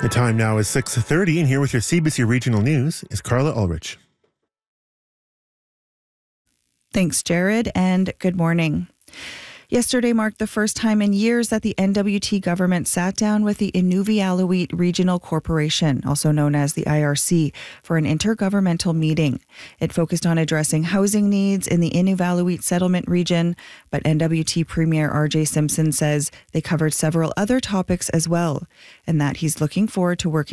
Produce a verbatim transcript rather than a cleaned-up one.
The time now is six thirty, and here with your C B C Regional News is Carla Ulrich. Thanks, Jared, and good morning. Yesterday marked the first time in years that the N W T government sat down with the Inuvialuit Regional Corporation, also known as the I R C, for an intergovernmental meeting. It focused on addressing housing needs in the Inuvialuit settlement region, but N W T Premier R J Simpson says they covered several other topics as well, and that he's looking forward to working